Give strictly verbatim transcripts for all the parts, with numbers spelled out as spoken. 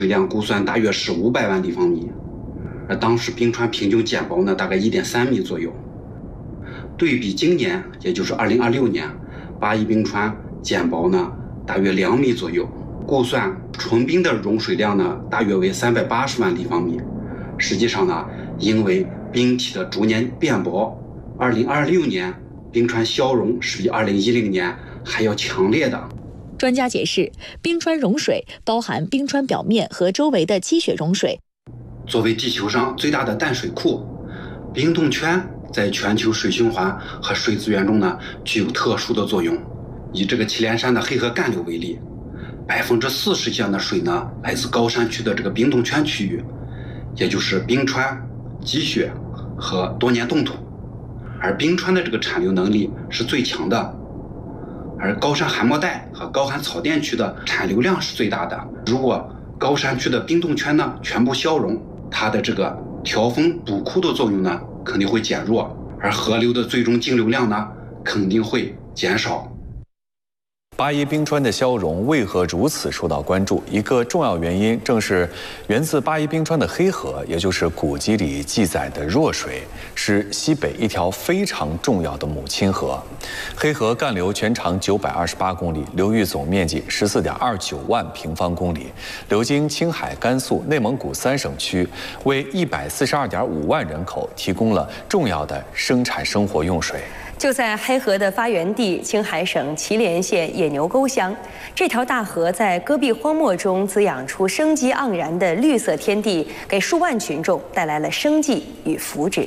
水量估算大约是五百万立方米，而当时冰川平均减薄呢大概一点三米左右。对比今年，也就是二零二六年，八一冰川减薄呢大约两米左右，估算纯冰的融水量呢大约为三百八十万立方米。实际上呢，因为冰体的逐年变薄，二零二六年冰川消融是比二零一零年还要强烈的。 专家解释，冰川融水包含冰川表面和周围的积雪融水。 作为地球上最大的淡水库，冰冻圈在全球水循环和水资源中呢具有特殊的作用。以这个祁连山的黑河干流为例，百分之四十以上的水呢来自高山区的这个冰冻圈区域，也就是冰川、积雪和多年冻土。而冰川的这个产流能力是最强的。而高山寒漠带和高寒草甸区的产流量是最大的。如果高山区的冰冻圈呢全部消融，它的这个调峰补库的作用呢肯定会减弱，而河流的最终径流量呢肯定会减少。 八一冰川的消融为何如此受到关注？一个重要原因正是源自八一冰川的黑河，也就是古籍里记载的弱水，是西北一条非常重要的母亲河。黑河干流全长九百二十八公里，流域总面积十四点二九万平方公里，流经青海、甘肃、内蒙古三省区，为一百四十二点五万人口提供了重要的生产生活用水。 就在黑河的发源地青海省祁连县野牛沟乡，这条大河在戈壁荒漠中滋养出生机盎然的绿色天地，给数万群众带来了生计与福祉。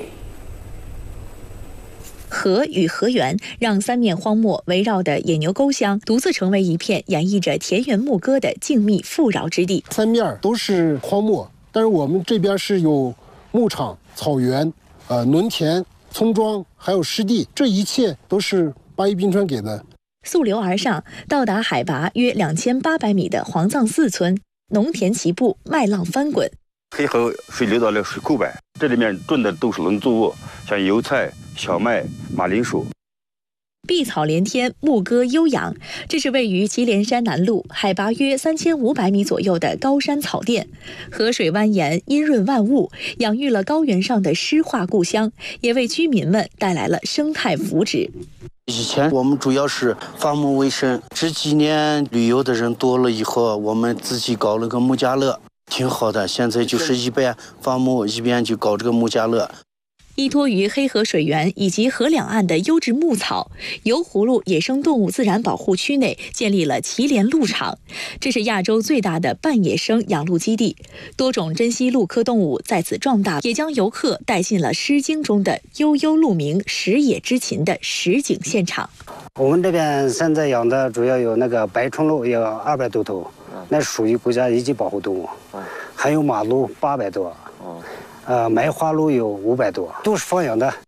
河与河源让三面荒漠围绕的野牛沟乡独自成为一片演绎着田园牧歌的静谧富饶之地。 三面都是荒漠，但是我们这边是有牧场、草原、呃农田、村庄，还有湿地，这一切都是八一冰川给的。 溯流而上，到达海拔约两千八百米的黄藏寺村，农田齐步，麦浪翻滚。 黑河水流到了水库外，这里面种的都是农作物，像油菜、小麦、马铃薯。 碧草连天，牧歌悠扬。这是位于祁连山南麓，海拔约三千五百米左右的高山草甸。河水蜿蜒，阴润万物，养育了高原上的诗画故乡，也为居民们带来了生态福祉。 以前我们主要是伐木为生，这几年旅游的人多了以后，我们自己搞了个木家乐，挺好的。现在就是一边伐木一边就搞这个木家乐。 依托于黑河水源以及河两岸的优质牧草，油葫芦野生动物自然保护区内建立了祁连鹿场，这是亚洲最大的半野生养鹿基地，多种珍稀鹿科动物在此壮大，也将游客带进了《诗经》中的悠悠鹿鸣，食野之禽的实景现场。 我们这边现在养的主要有那个白春鹿，有二百多头，那属于国家一级保护动物，还有马鹿八百多。呃，梅花鹿有五百多，都是放养的。